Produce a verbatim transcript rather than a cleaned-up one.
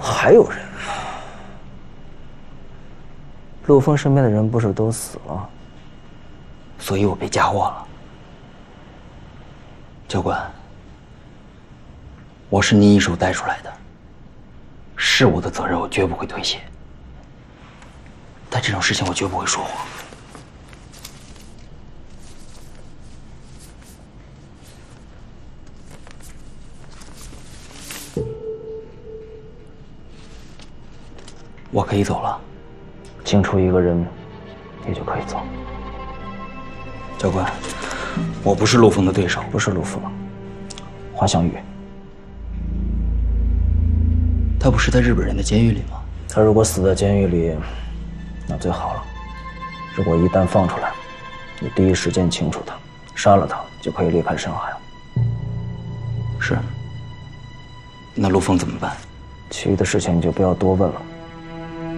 还有人？陆枫身边的人不是都死了，所以我被嫁祸了。教官，我是您一手带出来的，是我的责任，我绝不会推卸。但这种事情我绝不会说谎。我可以走了，清除一个人，也就可以走。教官，我不是陆枫的对手，不是陆枫，华翔宇。他不是在日本人的监狱里吗？他如果死在监狱里，那最好了。如果一旦放出来，你第一时间清除他，杀了他，就可以离开深海了。是。那陆枫怎么办？其余的事情你就不要多问了。